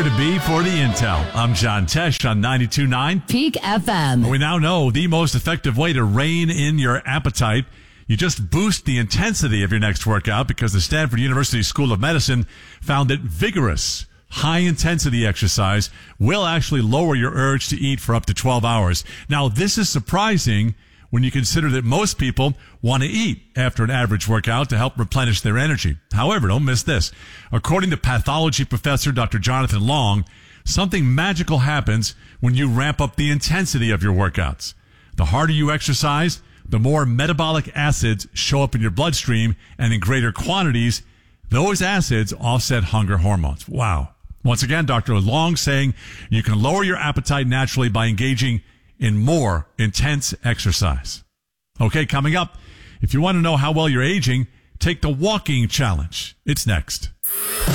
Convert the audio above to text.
to be for the intel. I'm John Tesh on 92.9 Peak FM. We now know the most effective way to rein in your appetite. You just boost the intensity of your next workout, because the Stanford University School of Medicine found that vigorous, high-intensity exercise will actually lower your urge to eat for up to 12 hours. Now, this is surprising when you consider that most people want to eat after an average workout to help replenish their energy. However, don't miss this. According to pathology professor Dr. Jonathan Long, something magical happens when you ramp up the intensity of your workouts. The harder you exercise, the more metabolic acids show up in your bloodstream, and in greater quantities, those acids offset hunger hormones. Wow. Once again, Dr. Long saying you can lower your appetite naturally by engaging in more intense exercise. Okay, coming up, if you want to know how well you're aging, take the walking challenge. It's next.